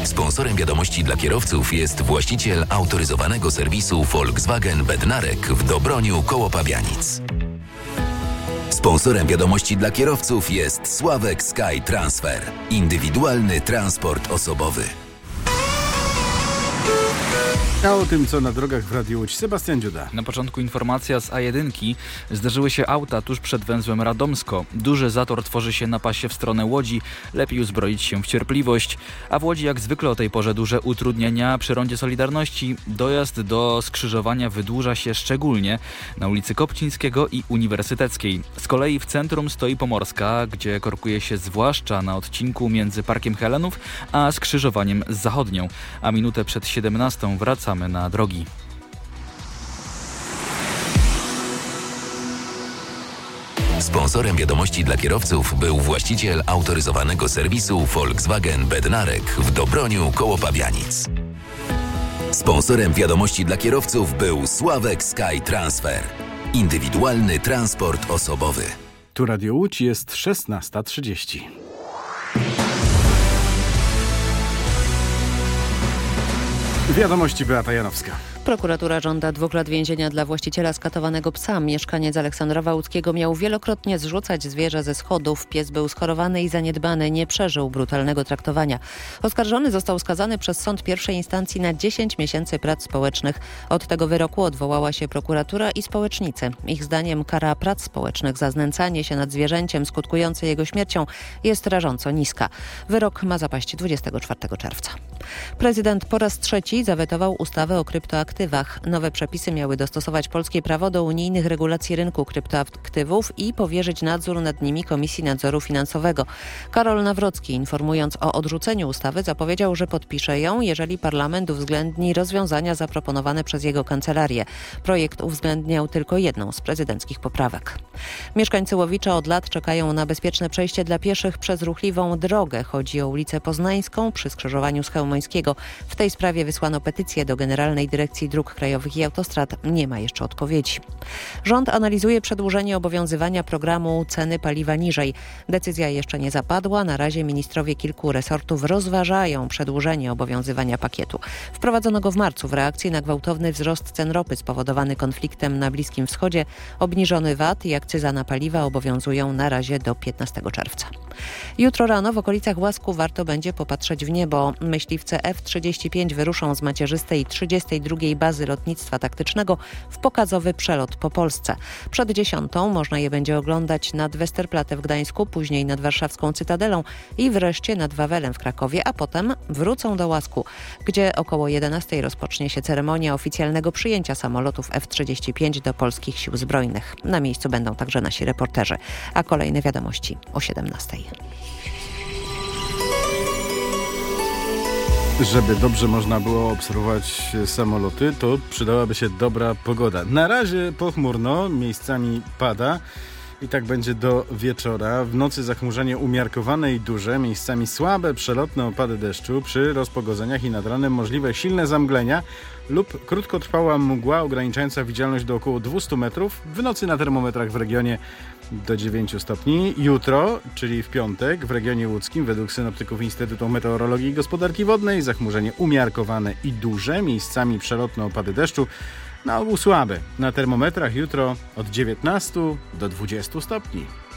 Sponsorem wiadomości dla kierowców jest właściciel autoryzowanego serwisu Volkswagen Bednarek w Dobroniu koło Pabianic. Sponsorem wiadomości dla kierowców jest Sławek Sky Transfer. Indywidualny transport osobowy. A o tym, co na drogach w Radiu Łódź, Sebastian Dziuda. Na początku informacja z A1. Zdarzyły się auta tuż przed węzłem Radomsko. Duży zator tworzy się na pasie w stronę Łodzi. Lepiej uzbroić się w cierpliwość. A w Łodzi jak zwykle o tej porze duże utrudnienia przy rondzie Solidarności. Dojazd do skrzyżowania wydłuża się szczególnie na ulicy Kopcińskiego i Uniwersyteckiej. Z kolei w centrum stoi Pomorska, gdzie korkuje się zwłaszcza na odcinku między Parkiem Helenów a skrzyżowaniem z Zachodnią. A minutę przed 17 wracamy na drogi. Sponsorem wiadomości dla kierowców był właściciel autoryzowanego serwisu Volkswagen Bednarek w Dobroniu koło Pabianic. Sponsorem wiadomości dla kierowców był Sławek Sky Transfer. Indywidualny transport osobowy. Tu Radio Łódź, jest 16:30. Wiadomości, Beata Janowska. Prokuratura żąda 2 lat więzienia dla właściciela skatowanego psa. Mieszkaniec Aleksandrowa Łódzkiego miał wielokrotnie zrzucać zwierzę ze schodów. Pies był schorowany i zaniedbany, nie przeżył brutalnego traktowania. Oskarżony został skazany przez sąd pierwszej instancji na 10 miesięcy prac społecznych. Od tego wyroku odwołała się prokuratura i społecznicy. Ich zdaniem kara prac społecznych za znęcanie się nad zwierzęciem skutkujące jego śmiercią jest rażąco niska. Wyrok ma zapaść 24 czerwca. Prezydent po raz trzeci zawetował ustawę o kryptoaktywach. Nowe przepisy miały dostosować polskie prawo do unijnych regulacji rynku kryptoaktywów i powierzyć nadzór nad nimi Komisji Nadzoru Finansowego. Karol Nawrocki, informując o odrzuceniu ustawy, zapowiedział, że podpisze ją, jeżeli parlament uwzględni rozwiązania zaproponowane przez jego kancelarię. Projekt uwzględniał tylko jedną z prezydenckich poprawek. Mieszkańcy Łowicza od lat czekają na bezpieczne przejście dla pieszych przez ruchliwą drogę. Chodzi o ulicę Poznańską przy skrzyżowaniu z Chełmońskiego. W tej sprawie wysłano petycję do Generalnej Dyrekcji Dróg Krajowych i Autostrad. Nie ma jeszcze odpowiedzi. Rząd analizuje przedłużenie obowiązywania programu ceny paliwa niżej. Decyzja jeszcze nie zapadła. Na razie ministrowie kilku resortów rozważają przedłużenie obowiązywania pakietu. Wprowadzono go w marcu w reakcji na gwałtowny wzrost cen ropy spowodowany konfliktem na Bliskim Wschodzie. Obniżony VAT i akcyza na paliwa obowiązują na razie do 15 czerwca. Jutro rano w okolicach Łasku warto będzie popatrzeć w niebo. Myśliwce F-35 wyruszą z macierzystej 32. bazy lotnictwa taktycznego w pokazowy przelot po Polsce. Przed 10 można je będzie oglądać nad Westerplatte w Gdańsku, później nad warszawską Cytadelą i wreszcie nad Wawelem w Krakowie, a potem wrócą do Łasku, gdzie około 11 rozpocznie się ceremonia oficjalnego przyjęcia samolotów F-35 do polskich sił zbrojnych. Na miejscu będą także nasi reporterzy, a kolejne wiadomości o 17. Żeby dobrze można było obserwować samoloty, to przydałaby się dobra pogoda. Na razie pochmurno, miejscami pada i tak będzie do wieczora. W nocy zachmurzenie umiarkowane i duże, miejscami słabe, przelotne opady deszczu. Przy rozpogodzeniach i nad ranem możliwe silne zamglenia lub krótkotrwała mgła ograniczająca widzialność do około 200 metrów. W nocy na termometrach w regionie do 9 stopni. Jutro, czyli w piątek, w regionie łódzkim, według synoptyków Instytutu Meteorologii i Gospodarki Wodnej, zachmurzenie umiarkowane i duże, miejscami przelotne opady deszczu, na ogół słabe. Na termometrach jutro od 19 do 20 stopni.